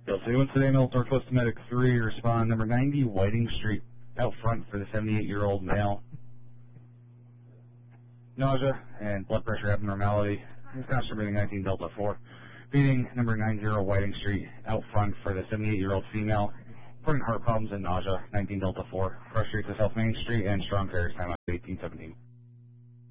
Bill 2 today, Northwest Medic 3, respond number 90 Whiting Street, out front for the 78-year-old male. Nausea and blood pressure abnormality. His constant breathing 19 Delta 4. Feeding number 90 Whiting Street, out front for the 78-year-old female. Reporting heart problems and nausea, 19 Delta 4. Frustrates to South Main Street and strong carriers time out 1817.